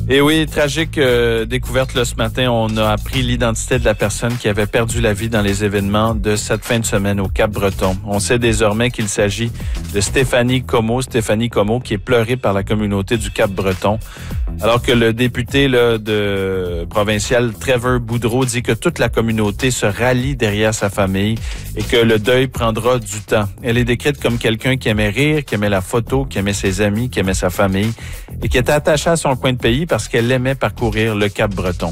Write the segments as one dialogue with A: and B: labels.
A: Et oui, tragique découverte là, ce matin. On a appris l'identité de la personne qui avait perdu la vie dans les événements de cette fin de semaine au Cap-Breton. On sait désormais qu'il s'agit de Stéphanie Comeau, qui est pleurée par la communauté du Cap-Breton. Alors que le député là, provincial Trevor Boudreau dit que toute la communauté se rallie derrière sa famille et que le deuil prendra du temps. Elle est décrite comme quelqu'un qui aimait rire, qui aimait la photo, qui aimait ses amis, qui aimait sa famille et qui était attachée à son coin de pays parce qu'elle aimait parcourir le Cap-Breton.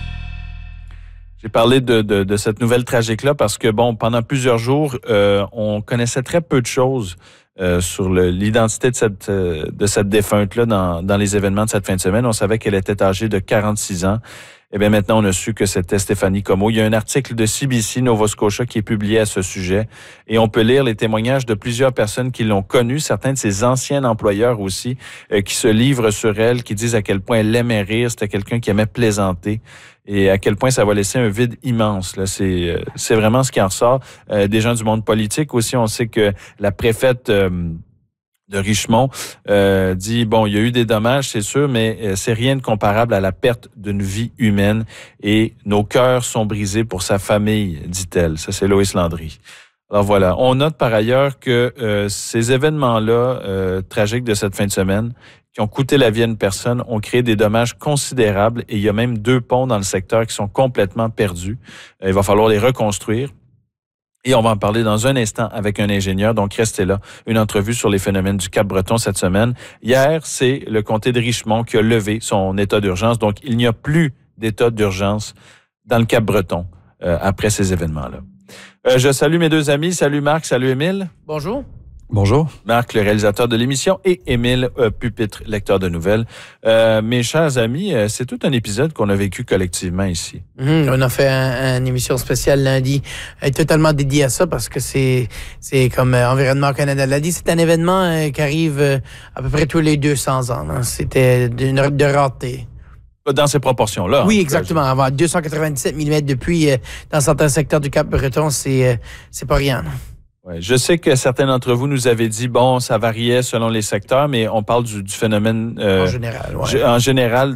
A: J'ai parlé de cette nouvelle tragique-là parce que, pendant plusieurs jours, on connaissait très peu de choses sur l'identité de cette défunte-là dans les événements de cette fin de semaine. On savait qu'elle était âgée de 46 ans. Eh bien, maintenant, on a su que c'était Stéphanie Comeau. Il y a un article de CBC Nova Scotia qui est publié à ce sujet et on peut lire les témoignages de plusieurs personnes qui l'ont connue, certains de ses anciens employeurs aussi, qui se livrent sur elle, qui disent à quel point elle aimait rire, c'était quelqu'un qui aimait plaisanter et à quel point ça va laisser un vide immense. Là, c'est vraiment ce qui en ressort. Des gens du monde politique aussi, on sait que la préfète de Richmond dit, il y a eu des dommages, c'est sûr, mais c'est rien de comparable à la perte d'une vie humaine et nos cœurs sont brisés pour sa famille, dit-elle. Ça, c'est Loïs Landry. Alors voilà, on note par ailleurs que ces événements-là tragiques de cette fin de semaine qui ont coûté la vie à une personne ont créé des dommages considérables et il y a même 2 ponts dans le secteur qui sont complètement perdus. Il va falloir les reconstruire. Et on va en parler dans un instant avec un ingénieur. Donc, restez là. Une entrevue sur les phénomènes du Cap-Breton cette semaine. Hier, c'est le comté de Richmond qui a levé son état d'urgence. Donc, il n'y a plus d'état d'urgence dans le Cap-Breton après ces événements-là. Je salue mes 2 amis. Salut Marc, salut Émile.
B: Bonjour.
C: Bonjour.
A: Marc, le réalisateur de l'émission, et Émile Pupitre, lecteur de nouvelles. Mes chers amis, c'est tout un épisode qu'on a vécu collectivement ici.
B: On a fait une émission spéciale lundi, totalement dédiée à ça parce que c'est comme Environnement Canada l'a dit, c'est un événement qui arrive à peu près tous les 200 ans. Hein. C'était de rareté.
A: Dans ces proportions-là.
B: Oui, exactement. Avoir 297 mm de pluie dans certains secteurs du Cap-Breton, c'est pas rien.
A: Ouais, je sais que certains d'entre vous nous avaient dit, ça variait selon les secteurs, mais on parle du phénomène...
B: en général, ouais.
A: En général,